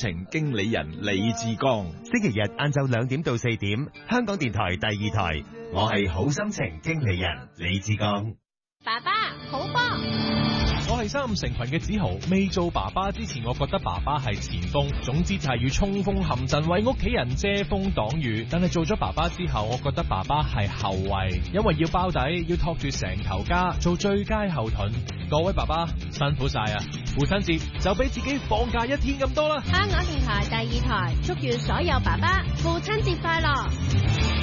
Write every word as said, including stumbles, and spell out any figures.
情經理人李志剛。 星期日晏晝兩點到四點，香港電台第二台，我係好心情經理人李志剛。 爸爸好波。 我係三五成群嘅子豪，未做爸爸之前，我覺得爸爸係前鋒，總之就係要衝鋒陷陣，為屋企人遮風擋雨。但係做咗爸爸之後，我覺得爸爸係後衛，因為要包底，要托住成頭家，做最佳後盾。各位爸爸辛苦晒啊！父親節就俾自己放假一天咁多啦。 香港電台第二台，祝願所有爸爸父親節快樂。